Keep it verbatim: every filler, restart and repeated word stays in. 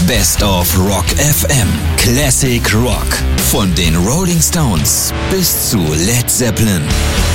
Best of Rock F M. Classic Rock. Von den Rolling Stones bis zu Led Zeppelin.